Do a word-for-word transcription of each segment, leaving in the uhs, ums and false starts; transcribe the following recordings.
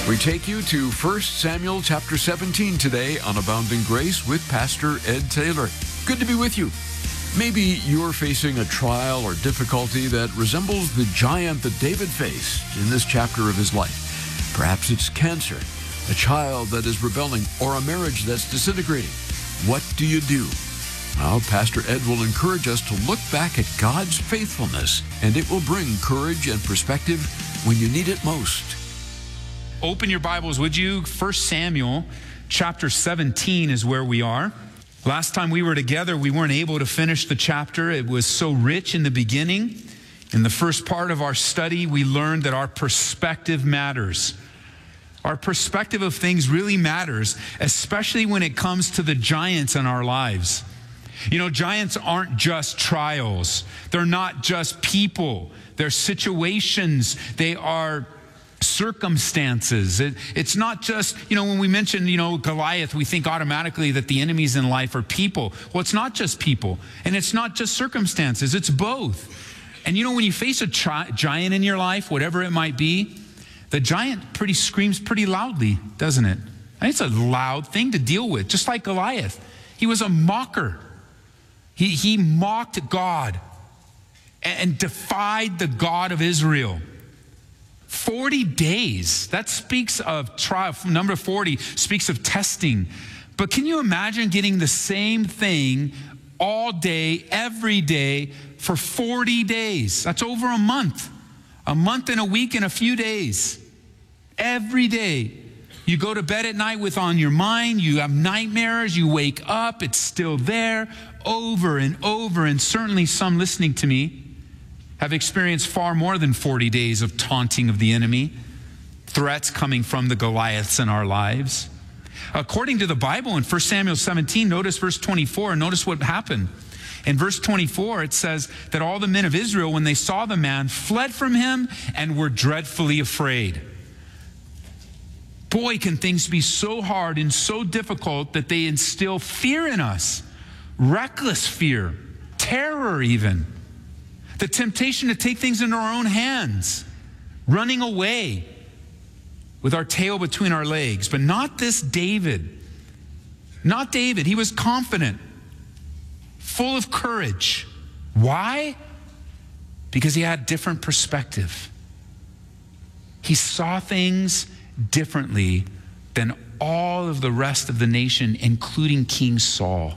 We take you to First Samuel chapter seventeen today on Abounding Grace with Pastor Ed Taylor. Good to be with you. Maybe you're facing a trial or difficulty that resembles the giant that David faced in this chapter of his life. Perhaps it's cancer, a child that is rebelling, or a marriage that's disintegrating. What do you do? Well, Pastor Ed will encourage us to look back at God's faithfulness, and it will bring courage and perspective when you need it most. Open your Bibles, would you? First Samuel chapter seventeen is where we are. Last time we were together, we weren't able to finish the chapter. It was so rich in the beginning. In the first part of our study, we learned that our perspective matters. Our perspective of things really matters, especially when it comes to the giants in our lives. You know, giants aren't just trials. They're not just people. They're situations. They are circumstances. It, it's not just, you know, when we mention, you know, Goliath, we think automatically that the enemies in life are people. Well, it's not just people, and it's not just circumstances. It's both. And you know, when you face a chi- giant in your life, whatever it might be, the giant pretty screams pretty loudly, doesn't it? And it's a loud thing to deal with, just like Goliath. He was a mocker. He, he mocked God and, and defied the God of Israel. forty days, that speaks of trial. Number forty speaks of testing. But can you imagine getting the same thing all day, every day, for forty days? That's over a month. A month and a week and a few days. Every day. You go to bed at night with on your mind, you have nightmares, you wake up, it's still there, over and over. And certainly some listening to me have experienced far more than forty days of taunting of the enemy, threats coming from the Goliaths in our lives. According to the Bible in First Samuel seventeen, notice verse twenty-four, notice what happened. In verse twenty-four, it says that all the men of Israel, when they saw the man, fled from him and were dreadfully afraid. Boy, can things be so hard and so difficult that they instill fear in us. Reckless fear, terror even. The temptation to take things into our own hands, running away with our tail between our legs. But not this David. Not David. He was confident, full of courage. Why? Because he had different perspective. He saw things differently than all of the rest of the nation, including King Saul.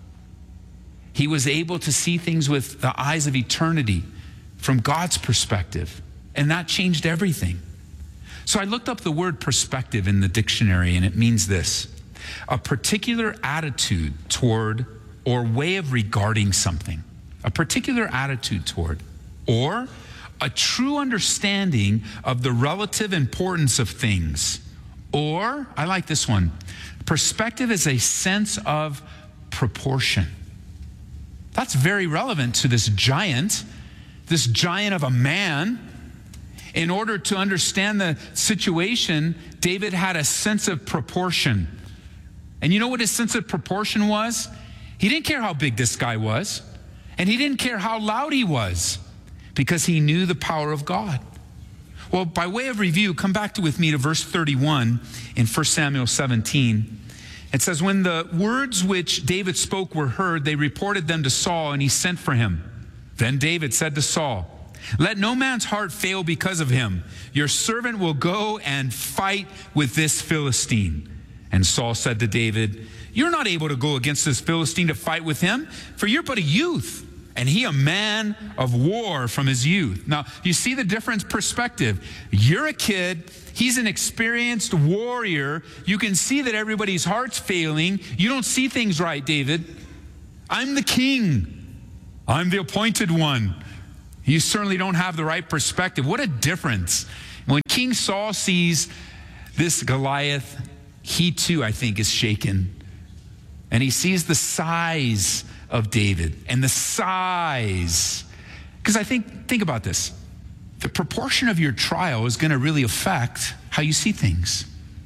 He was able to see things with the eyes of eternity from God's perspective, and that changed everything. So I looked up the word perspective in the dictionary, and it means this: a particular attitude toward or way of regarding something, a particular attitude toward, or a true understanding of the relative importance of things. Or, I like this one, perspective is a sense of proportion. That's very relevant to this giant, this giant of a man. In order to understand the situation, David had a sense of proportion. And you know what his sense of proportion was? He didn't care how big this guy was, and he didn't care how loud he was, because he knew the power of God. Well, by way of review, come back to, with me to verse thirty-one in First Samuel seventeen. It says, when the words which David spoke were heard, they reported them to Saul, and he sent for him. Then David said to Saul, let no man's heart fail because of him. Your servant will go and fight with this Philistine. And Saul said to David, you're not able to go against this Philistine to fight with him, for you're but a youth, and he a man of war from his youth. Now, you see the different perspective. You're a kid. He's an experienced warrior. You can see that everybody's heart's failing. You don't see things right, David. I'm the king. I'm the appointed one. You certainly don't have the right perspective. What a difference. When King Saul sees this Goliath, he too, I think, is shaken. And he sees the size of David and the size. Because I think, think about this. The proportion of your trial is going to really affect how you see things.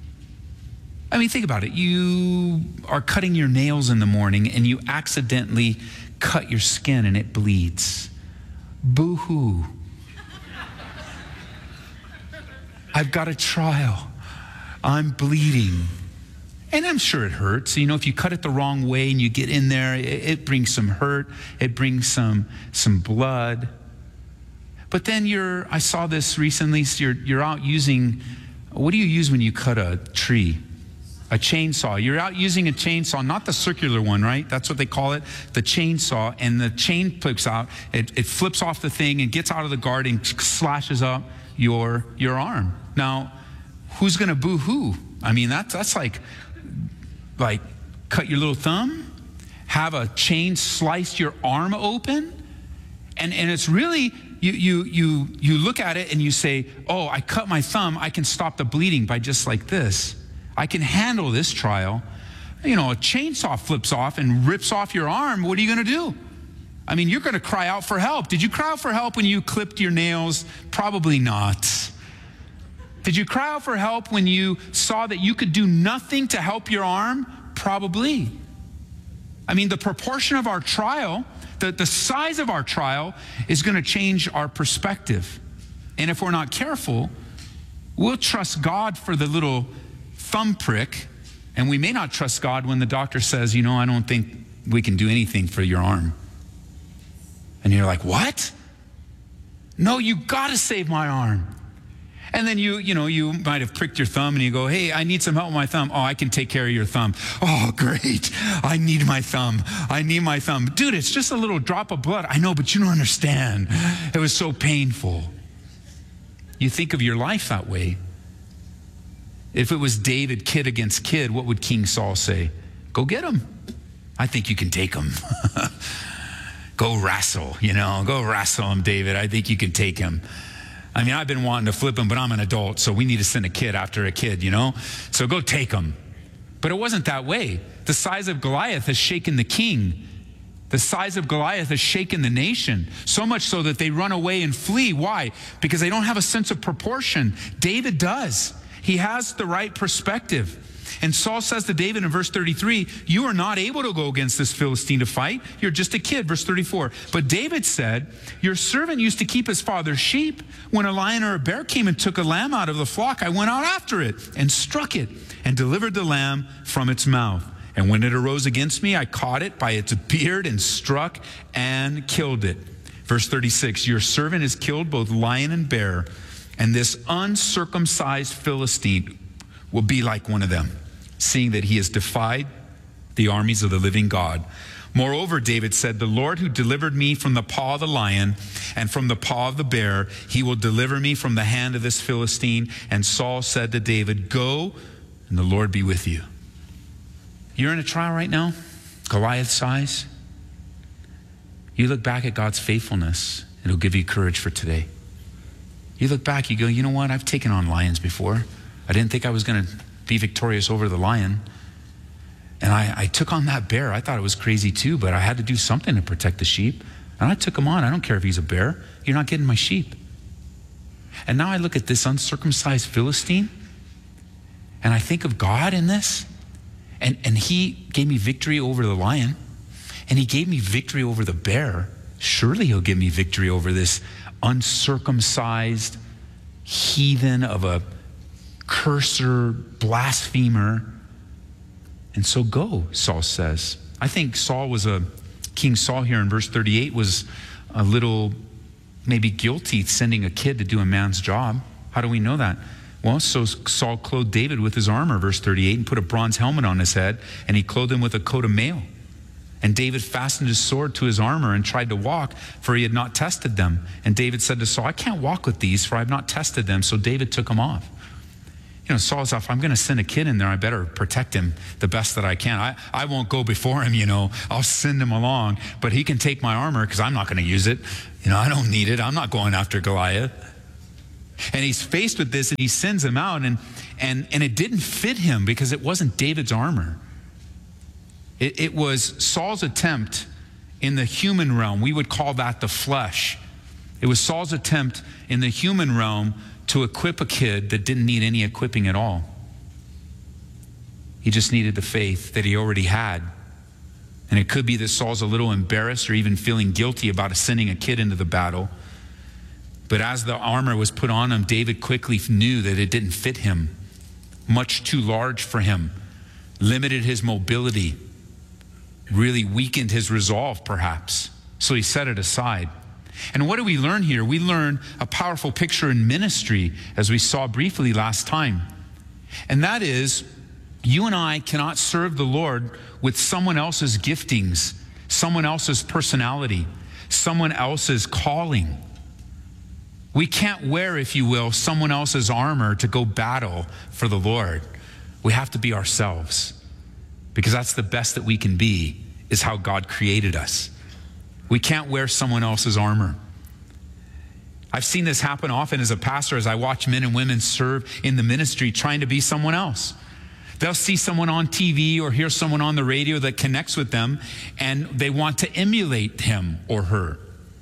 I mean, think about it. You are cutting your nails in the morning and you accidentally cut your skin and it bleeds. Boo-hoo. I've got a trial. I'm bleeding. And I'm sure it hurts. You know, if you cut it the wrong way and you get in there, it, it brings some hurt. It brings some, some blood. But then you're, I saw this recently, so you're, you're out using, what do you use when you cut a tree? A chainsaw. You're out using a chainsaw, not the circular one, right? That's what they call it, the chainsaw. And the chain flips out. It, it flips off the thing and gets out of the guard and slashes up your, your arm. Now, who's going to boo-hoo? I mean, that's, that's like, like cut your little thumb, have a chain slice your arm open. And, and it's really, you, you, you, you look at it and you say, oh, I cut my thumb. I can stop the bleeding by just like this. I can handle this trial. You know, a chainsaw flips off and rips off your arm. What are you going to do? I mean, you're going to cry out for help. Did you cry out for help when you clipped your nails? Probably not. Did you cry out for help when you saw that you could do nothing to help your arm? Probably. I mean, the proportion of our trial, the, the size of our trial is going to change our perspective. And if we're not careful, we'll trust God for the little thumb prick, and we may not trust God when the doctor says, you know, I don't think we can do anything for your arm. And you're like, what? No, you got to save my arm. And then you, you know, you might have pricked your thumb and you go, hey, I need some help with my thumb. Oh, I can take care of your thumb. Oh, great. I need my thumb. I need my thumb. Dude, it's just a little drop of blood. I know, but you don't understand. It was so painful. You think of your life that way. If it was David, kid against kid, what would King Saul say? Go get him. I think you can take him. Go wrestle, you know, go wrestle him, David. I think you can take him. I mean, I've been wanting to flip him, but I'm an adult, so we need to send a kid after a kid, you know? So go take him. But it wasn't that way. The size of Goliath has shaken the king. The size of Goliath has shaken the nation, so much so that they run away and flee. Why? Because they don't have a sense of proportion. David does. He has the right perspective. And Saul says to David in verse thirty-three, you are not able to go against this Philistine to fight. You're just a kid. Verse thirty-four. But David said, your servant used to keep his father's sheep. When a lion or a bear came and took a lamb out of the flock, I went out after it and struck it and delivered the lamb from its mouth. And when it arose against me, I caught it by its beard and struck and killed it. Verse thirty-six, your servant has killed both lion and bear, and this uncircumcised Philistine will be like one of them, seeing that he has defied the armies of the living God. Moreover, David said, the Lord who delivered me from the paw of the lion and from the paw of the bear, he will deliver me from the hand of this Philistine. And Saul said to David, go, and the Lord be with you. You're in a trial right now, Goliath size. You look back at God's faithfulness, it'll give you courage for today. You look back, you go, you know what? I've taken on lions before. I didn't think I was going to be victorious over the lion. And I, I took on that bear. I thought it was crazy too, but I had to do something to protect the sheep. And I took him on. I don't care if he's a bear. You're not getting my sheep. And now I look at this uncircumcised Philistine, and I think of God in this. And, and he gave me victory over the lion. And he gave me victory over the bear. Surely he'll give me victory over this uncircumcised heathen of a cursor, blasphemer. And so go, Saul says. I think Saul was a, King Saul here in verse thirty-eight was a little maybe guilty sending a kid to do a man's job. How do we know that? Well, so Saul clothed David with his armor, verse thirty-eight, and put a bronze helmet on his head, and he clothed him with a coat of mail. And David fastened his sword to his armor and tried to walk, for he had not tested them. And David said to Saul, I can't walk with these, for I have not tested them. So David took them off. You know, Saul's off, I'm going to send a kid in there. I better protect him the best that I can. I, I won't go before him, you know. I'll send him along, but he can take my armor because I'm not going to use it. You know, I don't need it. I'm not going after Goliath. And he's faced with this, and he sends him out, and, and, and it didn't fit him because it wasn't David's armor. It, it was Saul's attempt in the human realm. We would call that the flesh. It was Saul's attempt in the human realm to equip a kid that didn't need any equipping at all. He just needed the faith that he already had. And it could be that Saul's a little embarrassed or even feeling guilty about sending a kid into the battle. But as the armor was put on him, David quickly knew that it didn't fit him. much too large for him, limited his mobility, really weakened his resolve perhaps. So he set it aside. And what do we learn here? We learn a powerful picture in ministry, as we saw briefly last time. And that is, you and I cannot serve the Lord with someone else's giftings, someone else's personality, someone else's calling. We can't wear, if you will, someone else's armor to go battle for the Lord. We have to be ourselves, because that's the best that we can be, is how God created us. We can't wear someone else's armor. I've seen this happen often as a pastor as I watch men and women serve in the ministry trying to be someone else. They'll see someone on T V or hear someone on the radio that connects with them, and they want to emulate him or her.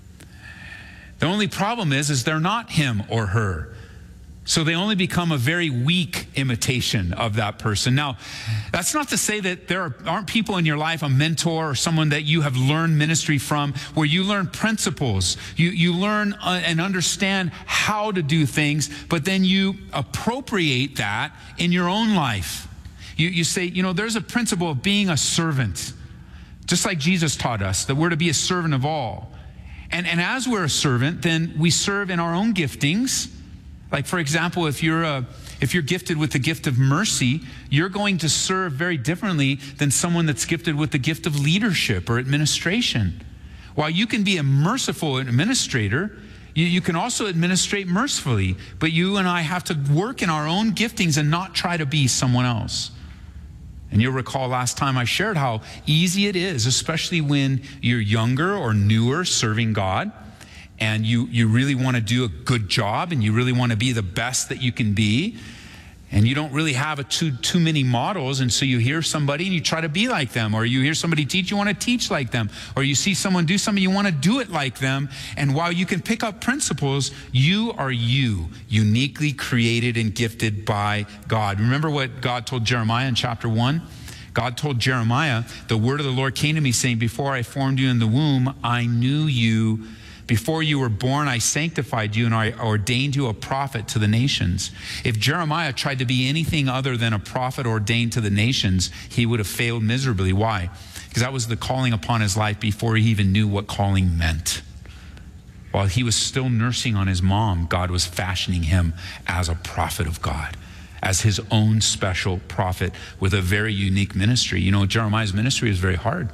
The only problem is, is they're not him or her. So they only become a very weak imitation of that person. Now, that's not to say that there aren't people in your life, a mentor or someone that you have learned ministry from, where you learn principles, you, you learn uh, and understand how to do things, but then you appropriate that in your own life. You, you say, you know, there's a principle of being a servant, just like Jesus taught us, that we're to be a servant of all. And, and as we're a servant, then we serve in our own giftings. Like, for example, if you're a, if you're gifted with the gift of mercy, you're going to serve very differently than someone that's gifted with the gift of leadership or administration. While you can be a merciful administrator, you, you can also administrate mercifully. But you and I have to work in our own giftings and not try to be someone else. And you'll recall last time I shared how easy it is, especially when you're younger or newer serving God, and you, you really want to do a good job, and you really want to be the best that you can be, and you don't really have a too, too many models, and so you hear somebody and you try to be like them, or you hear somebody teach, you want to teach like them, or you see someone do something, you want to do it like them. And while you can pick up principles, you are you, uniquely created and gifted by God. Remember what God told Jeremiah in chapter one? God told Jeremiah, the word of the Lord came to me saying, before I formed you in the womb, I knew you. Before you were born, I sanctified you and I ordained you a prophet to the nations. If Jeremiah tried to be anything other than a prophet ordained to the nations, he would have failed miserably. Why? Because that was the calling upon his life before he even knew what calling meant. While he was still nursing on his mom, God was fashioning him as a prophet of God, as his own special prophet with a very unique ministry. You know, Jeremiah's ministry was very hard.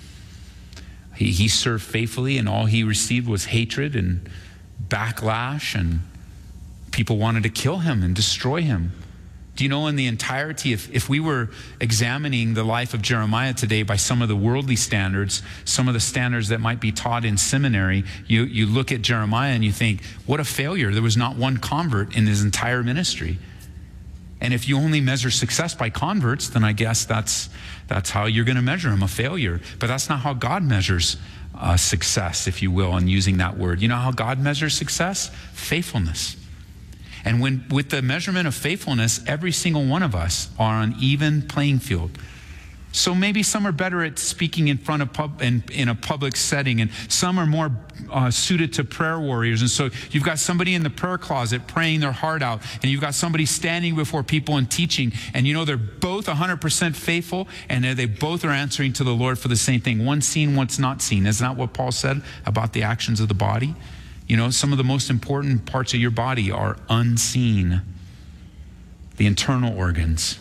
He, he served faithfully, and all he received was hatred and backlash, and people wanted to kill him and destroy him. Do you know, in the entirety, if, if we were examining the life of Jeremiah today by some of the worldly standards, some of the standards that might be taught in seminary, you, you look at Jeremiah and you think, what a failure. There was not one convert in his entire ministry. And if you only measure success by converts, then I guess that's that's how you're going to measure him, a failure. But that's not how God measures uh, success, if you will, in using that word. You know how God measures success? Faithfulness. And when with the measurement of faithfulness, every single one of us are on even playing field. So maybe some are better at speaking in front of pub, in, in a public setting, and some are more uh, suited to prayer warriors. And so you've got somebody in the prayer closet praying their heart out, and you've got somebody standing before people and teaching, and you know they're both one hundred percent faithful, and they both are answering to the Lord for the same thing. One's seen, one's not seen. Isn't that what Paul said about the actions of the body? You know, some of the most important parts of your body are unseen, the internal organs.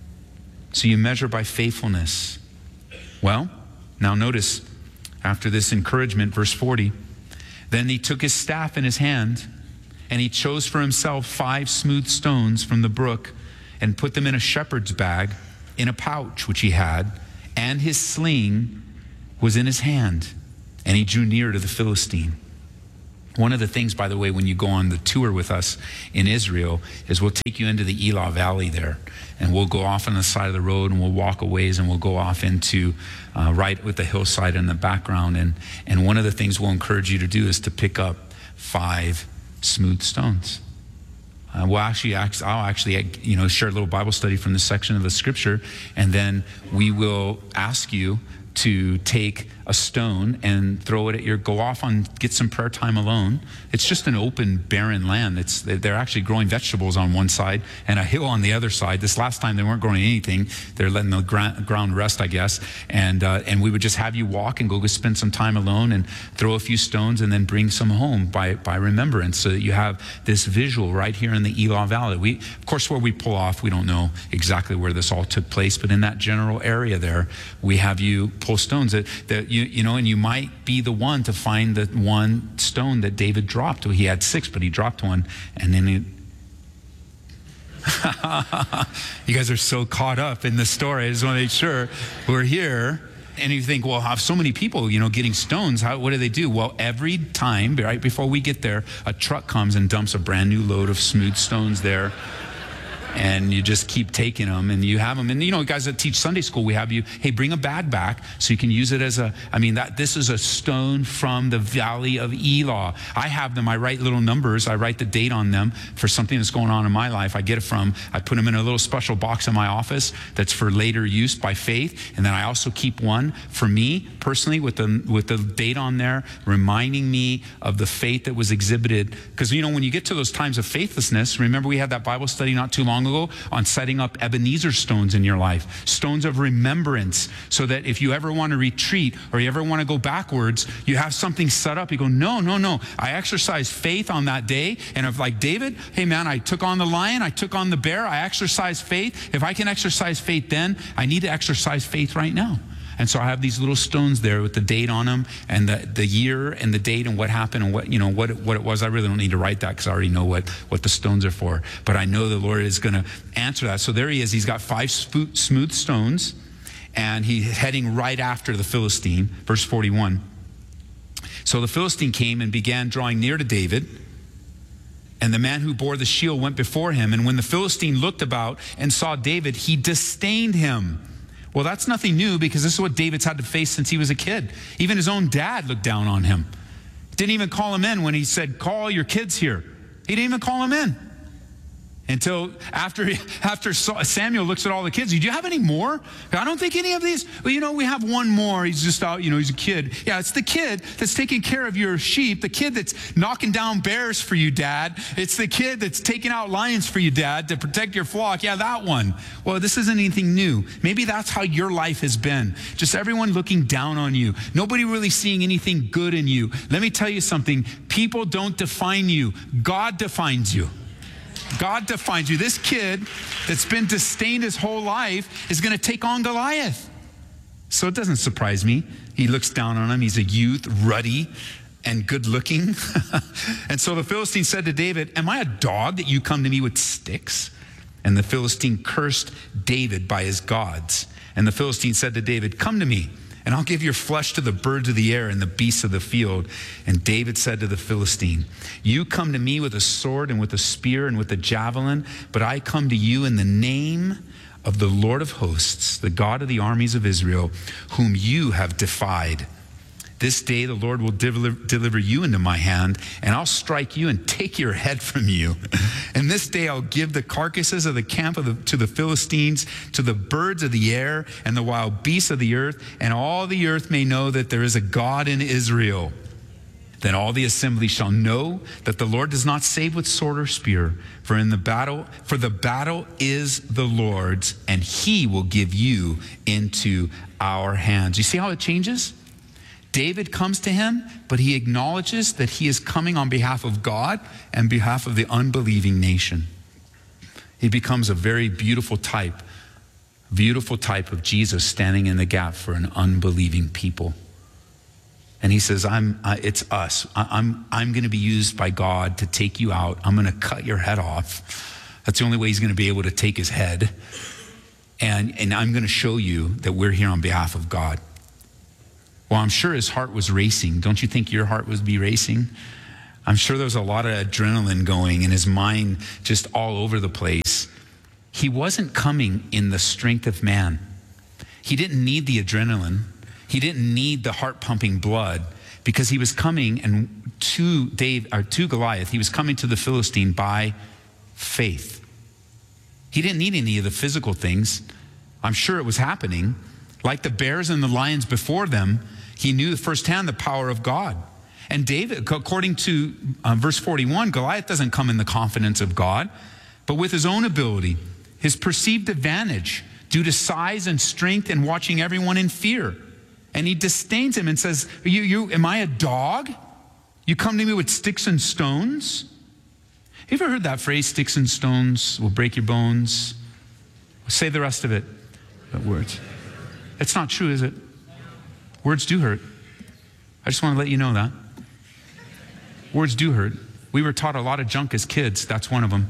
So you measure by faithfulness. Well, now notice, after this encouragement, verse forty, then he took his staff in his hand, and he chose for himself five smooth stones from the brook, and put them in a shepherd's bag, in a pouch which he had, and his sling was in his hand, and he drew near to the Philistine. One of the things, by the way, when you go on the tour with us in Israel, is we'll take you into the Elah Valley there, and we'll go off on the side of the road, and we'll walk a ways, and we'll go off into uh, right with the hillside in the background. And, and one of the things we'll encourage you to do is to pick up five smooth stones. Uh, we'll actually, I'll actually, you know, share a little Bible study from this section of the scripture, and then we will ask you to take a stone and throw it at your, go off on, get some prayer time alone. It's just an open, barren land. It's, they're actually growing vegetables on one side and a hill on the other side. This last time they weren't growing anything. They're letting the gra- ground rest, I guess. And uh, and we would just have you walk and go spend some time alone and throw a few stones and then bring some home by, by remembrance, so that you have this visual right here in the Elah Valley. We, of course, where we pull off, we don't know exactly where this all took place, but in that general area there, we have you pull stones that, that you, you know, and you might be the one to find the one stone that David dropped. Well, he had six, but he dropped one, and then he, you guys are so caught up in the story. I just want to make sure we're here. And you think, well, have so many people, you know, getting stones. How, what do they do? Well, every time, right before we get there, a truck comes and dumps a brand new load of smooth stones there. And you just keep taking them, and you have them. And, you know, guys that teach Sunday school, we have you, hey, bring a bag back so you can use it as a, I mean, that this is a stone from the valley of Elah. I have them. I write little numbers. I write the date on them for something that's going on in my life. I get it from, I put them in a little special box in my office that's for later use by faith. And then I also keep one for me personally with the, with the date on there, reminding me of the faith that was exhibited. Because, you know, when you get to those times of faithlessness, remember we had that Bible study not too long ago on setting up Ebenezer stones in your life, stones of remembrance, so that if you ever want to retreat or you ever want to go backwards, you have something set up. You go, no, no, no. I exercised faith on that day. And if, like David, hey man, I took on the lion, I took on the bear, I exercised faith. If I can exercise faith then, I need to exercise faith right now. And so I have these little stones there with the date on them and the, the year and the date and what happened and what, you know, what it, what it was. I really don't need to write that because I already know what, what the stones are for. But I know the Lord is going to answer that. So there he is. He's got five smooth stones, and he's heading right after the Philistine. Verse forty-one. So the Philistine came and began drawing near to David. And the man who bore the shield went before him. And when the Philistine looked about and saw David, he disdained him. Well, that's nothing new, because this is what David's had to face since he was a kid. Even his own dad looked down on him. Didn't even call him in when he said, call your kids here. He didn't even call him in. Until after, after Samuel looks at all the kids. Do you have any more? I don't think any of these. Well, you know, we have one more. He's just out, you know, he's a kid. Yeah, it's the kid that's taking care of your sheep. The kid that's knocking down bears for you, Dad. It's the kid that's taking out lions for you, Dad, to protect your flock. Yeah, that one. Well, this isn't anything new. Maybe that's how your life has been. Just everyone looking down on you. Nobody really seeing anything good in you. Let me tell you something. People don't define you. God defines you. God defines you. This kid that's been disdained his whole life is going to take on Goliath. So it doesn't surprise me. He looks down on him. He's a youth, ruddy and good looking. And so the Philistine said to David, am I a dog that you come to me with sticks? And the Philistine cursed David by his gods. And the Philistine said to David, come to me, and I'll give your flesh to the birds of the air and the beasts of the field. And David said to the Philistine, you come to me with a sword and with a spear and with a javelin, but I come to you in the name of the Lord of hosts, the God of the armies of Israel, whom you have defied. This day the Lord will deliver, deliver you into my hand, and I'll strike you and take your head from you. And this day I'll give the carcasses of the camp of the, to the Philistines, to the birds of the air, and the wild beasts of the earth, and all the earth may know that there is a God in Israel. Then all the assembly shall know that the Lord does not save with sword or spear, for in the battle, for the battle is the Lord's, and he will give you into our hands. You see how it changes? David comes to him, but he acknowledges that he is coming on behalf of God and behalf of the unbelieving nation. He becomes a very beautiful type, beautiful type of Jesus standing in the gap for an unbelieving people. And he says, I'm, uh, it's us. I, I'm, I'm going to be used by God to take you out. I'm going to cut your head off. That's the only way he's going to be able to take his head. And, and I'm going to show you that we're here on behalf of God. Well, I'm sure his heart was racing. Don't you think your heart would be racing? I'm sure there was a lot of adrenaline going and his mind just all over the place. He wasn't coming in the strength of man. He didn't need the adrenaline. He didn't need the heart-pumping blood, because he was coming and to Dave or to Goliath. He was coming to the Philistine by faith. He didn't need any of the physical things. I'm sure it was happening. Like the bears and the lions before them, He knew firsthand the power of God. And David, according to uh, verse forty-one, Goliath doesn't come in the confidence of God, but with his own ability, his perceived advantage due to size and strength and watching everyone in fear. And he disdains him and says, you, you, am I a dog? You come to me with sticks and stones? Have you ever heard that phrase, sticks and stones will break your bones? Say the rest of it. But words. It's not true, is it? Words do hurt. I just want to let you know that. Words do hurt. We were taught a lot of junk as kids. That's one of them.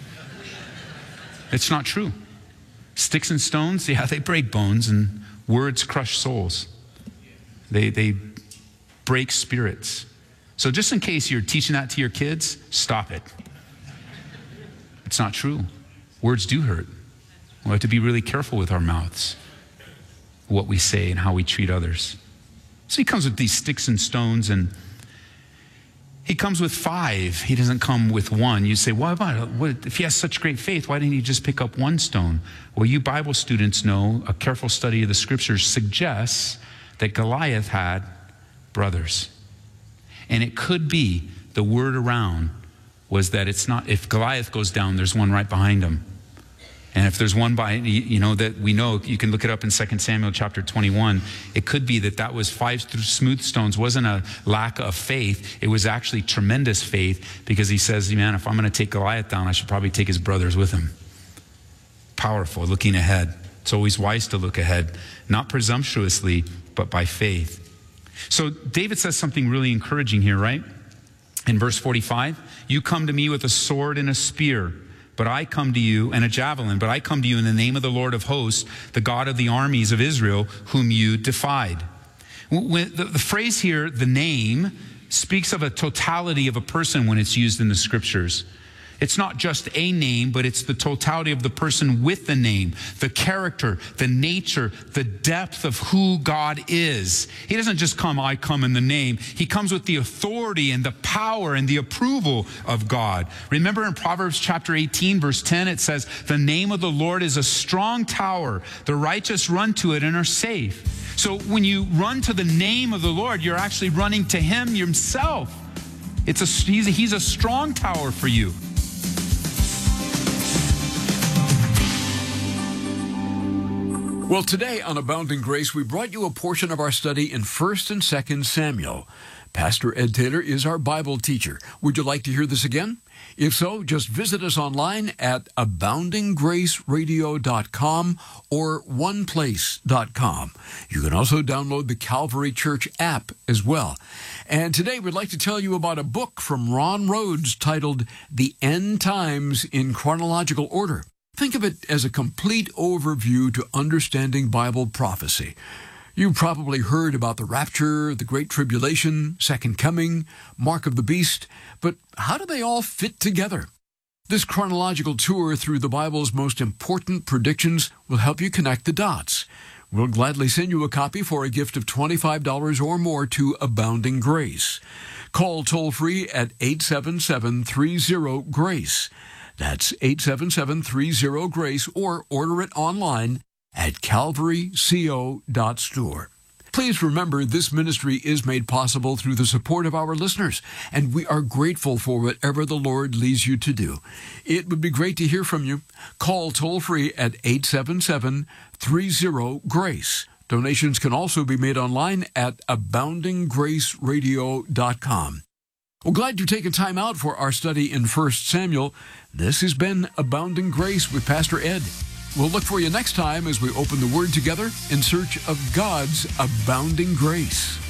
It's not true. Sticks and stones, yeah, they break bones, and words crush souls. They, they break spirits. So just in case you're teaching that to your kids, stop it. It's not true. Words do hurt. We have to be really careful with our mouths, what we say and how we treat others. So he comes with these sticks and stones, and he comes with five. He doesn't come with one. You say, why about what, if he has such great faith, why didn't he just pick up one stone? Well, you Bible students know a careful study of the scriptures suggests that Goliath had brothers. And it could be the word around was that it's not, if Goliath goes down, there's one right behind him. And if there's one by, you know, that we know, you can look it up in Second Samuel chapter twenty-one. It could be that that was five smooth stones. Wasn't a lack of faith. It was actually tremendous faith, because he says, man, if I'm going to take Goliath down, I should probably take his brothers with him. Powerful, looking ahead. It's always wise to look ahead, not presumptuously, but by faith. So David says something really encouraging here, right? In verse forty-five, you come to me with a sword and a spear, but I come to you, and a javelin, but I come to you in the name of the Lord of hosts, the God of the armies of Israel, whom you defied. When the, the phrase here, the name, speaks of a totality of a person when it's used in the scriptures. It's not just a name, but it's the totality of the person with the name, the character, the nature, the depth of who God is. He doesn't just come, I come in the name. He comes with the authority and the power and the approval of God. Remember in Proverbs chapter eighteen, verse ten, it says, the name of the Lord is a strong tower. The righteous run to it and are safe. So when you run to the name of the Lord, you're actually running to him himself. It's a, he's a, he's a strong tower for you. Well, today on Abounding Grace, we brought you a portion of our study in First and Second Samuel. Pastor Ed Taylor is our Bible teacher. Would you like to hear this again? If so, just visit us online at abounding grace radio dot com or one place dot com. You can also download the Calvary Church app as well. And today we'd like to tell you about a book from Ron Rhodes titled The End Times in Chronological Order. Think of it as a complete overview to understanding Bible prophecy. You've probably heard about the rapture, the Great Tribulation, Second Coming, Mark of the Beast, but how do they all fit together? This chronological tour through the Bible's most important predictions will help you connect the dots. We'll gladly send you a copy for a gift of twenty-five dollars or more to Abounding Grace. Call toll-free at eight seven seven, three zero, GRACE. That's eight seven seven, three zero, GRACE, or order it online at calvary co dot store. Please remember, this ministry is made possible through the support of our listeners, and we are grateful for whatever the Lord leads you to do. It would be great to hear from you. Call toll-free at eight seven seven, three zero, GRACE. Donations can also be made online at abounding grace radio dot com. Well, glad you've taken time out for our study in First Samuel. This has been Abounding Grace with Pastor Ed. We'll look for you next time as we open the Word together in search of God's abounding grace.